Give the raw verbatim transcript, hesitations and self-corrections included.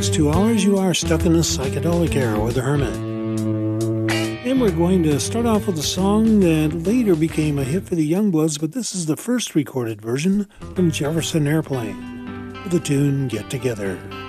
next two hours, you are stuck in a psychedelic era with the Hermit. And we're going to start off with a song that later became a hit for the Youngbloods, but this is the first recorded version from Jefferson Airplane with the tune Get Together.